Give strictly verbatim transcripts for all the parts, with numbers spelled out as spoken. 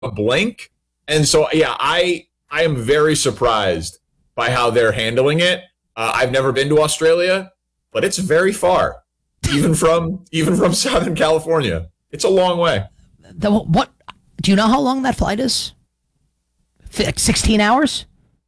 a blink. And so, yeah, I I am very surprised by how they're handling it. Uh, I've never been to Australia, but it's very far, even from even from Southern California. It's a long way. The, what? Do you know how long that flight is? Like sixteen hours?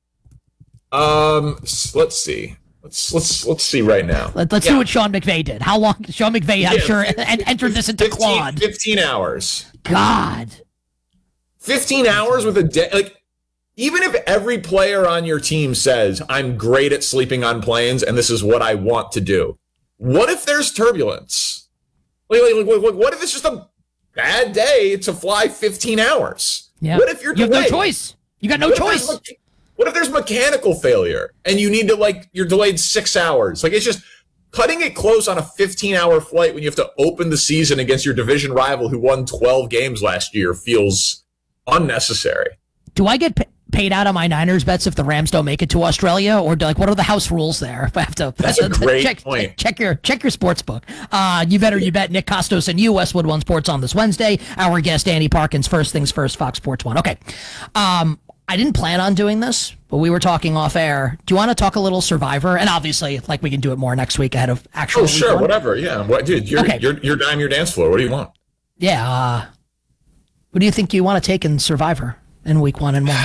Um, let's see. Let's let's let's see right now. Let, let's yeah. see what Sean McVay did. How long? Sean McVay, I'm yeah, sure, and entered this into fifteen, Claude. Fifteen hours. God. Fifteen hours with a day. Like, even if every player on your team says, "I'm great at sleeping on planes, and this is what I want to do," what if there's turbulence? Like, like, like what if it's just a bad day to fly fifteen hours? Yeah. What if you're you delayed? have no choice? You got no what choice. If what if there's mechanical failure and you need to, like, you're delayed six hours? Like, it's just cutting it close on a fifteen-hour flight when you have to open the season against your division rival who won twelve games last year feels unnecessary. Do I get p- paid out on my Niners bets if the Rams don't make it to Australia, or do, like, what are the house rules there? If I have to, That's a great check, point. Check your check your sports book. Uh, you better you bet. Nick Costos and you, Westwood One Sports on this Wednesday. Our guest Danny Parkins. First things first, Fox Sports One. Okay. Um, I didn't plan on doing this, but we were talking off air. Do you want to talk a little Survivor? And obviously, like, we can do it more next week ahead of actual. Oh, sure, one. whatever. Yeah, what, dude, you're okay. you're you're dime your dance floor. What do you want? Yeah. Uh, what do you think you want to take in Survivor in week one and one?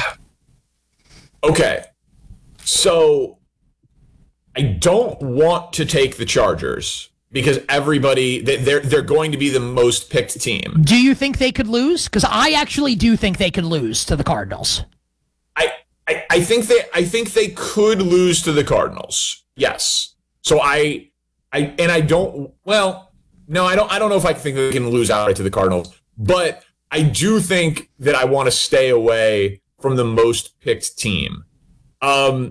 Okay, so I don't want to take the Chargers because everybody they're they're going to be the most picked team. Do you think they could lose? Because I actually do think they could lose to the Cardinals. I, I I think they I think they could lose to the Cardinals. Yes. So I I and I don't well no I don't I don't know if I think they can lose outright to the Cardinals, but I do think that I want to stay away from the most picked team. Um,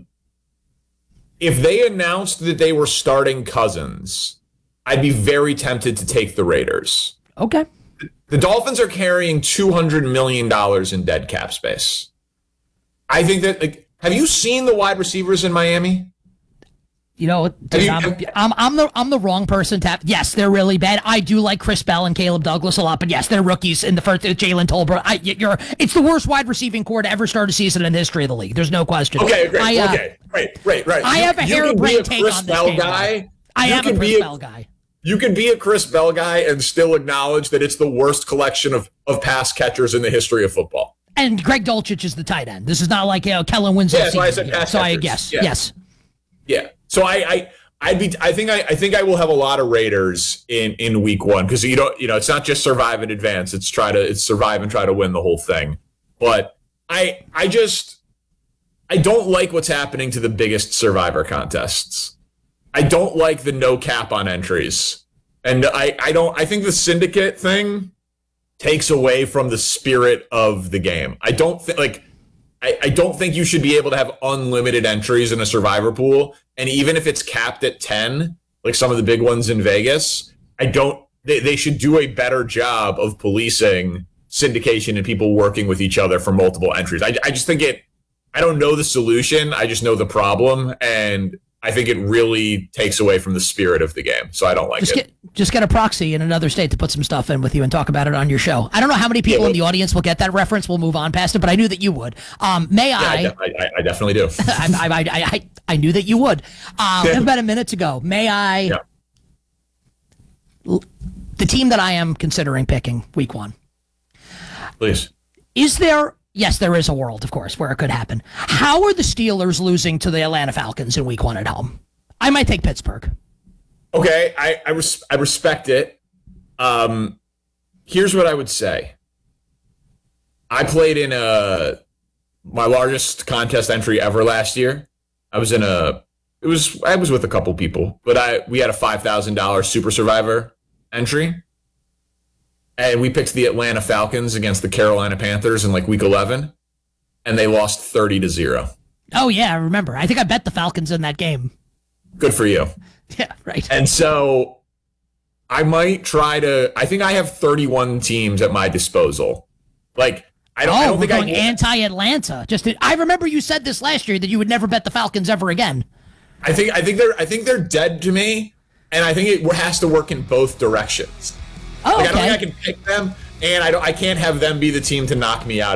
if they announced that they were starting Cousins, I'd be very tempted to take the Raiders. Okay. The Dolphins are carrying two hundred million dollars in dead cap space. I think that, like, have you seen the wide receivers in Miami? You know, dude, you, I'm, I'm I'm the I'm the wrong person to have. Yes, they're really bad. I do like Chris Bell and Caleb Douglas a lot, but yes, they're rookies in the first. Jalen Tolbert, I, you're it's the worst wide receiving core to ever start a season in the history of the league. There's no question. Okay, great. I, uh, okay, right, right, right. I you, have a hairbrained take Chris on this Bell game. Guy. I you am a Chris a, Bell guy. You can be a Chris Bell guy and still acknowledge that it's the worst collection of of pass catchers in the history of football. And Greg Dulcich is the tight end. This is not like, you know, Kellen Winslow. Yeah, so I said pass So catchers. I guess yeah. yes. Yeah. So I. I I'd be. I think. I, I think I will have a lot of Raiders in, in week one because you don't. You know, it's not just survive and advance. It's try to. It's survive and try to win the whole thing. But I. I just. I don't like what's happening to the biggest Survivor contests. I don't like the no cap on entries, and I. I don't. I think the syndicate thing takes away from the spirit of the game. I don't think like. I, I don't think you should be able to have unlimited entries in a Survivor pool. And even if it's capped at ten, like some of the big ones in Vegas, I don't, they, they should do a better job of policing syndication and people working with each other for multiple entries. I, I just think it, I don't know the solution. I just know the problem. And I think it really takes away from the spirit of the game. So I don't like just it. Get, just get a proxy in another state to put some stuff in with you and talk about it on your show. I don't know how many people yeah, well, in the audience will get that reference. We'll move on past it, but I knew that you would. Um, may yeah, I? I, I? I definitely do. I, I, I, I, I knew that you would. Uh, we have about a minute to go. May I? Yeah. The team that I am considering picking week one. Please. Is there... Yes, there is a world, of course, where it could happen. How are the Steelers losing to the Atlanta Falcons in week one at home? I might take Pittsburgh. Okay, I I, res- I respect it. Um, here's what I would say. I played in a my largest contest entry ever last year. I was in a it was I was with a couple people, but I we had a five thousand dollars Super Survivor entry. And we picked the Atlanta Falcons against the Carolina Panthers in like week eleven, and they lost thirty to zero. Oh, yeah, I remember. I think I bet the Falcons in that game. Good for you. Yeah, right. And so I might try to, I think I have thirty-one teams at my disposal. Like, I don't, oh, I don't we're think I going anti-Atlanta. Just to, I remember you said this last year that you would never bet the Falcons ever again. I think, I think they're, I think they're dead to me, and I think it has to work in both directions. Oh, like, okay. I don't think I can pick them. and I don't, I can't have them be the team to knock me out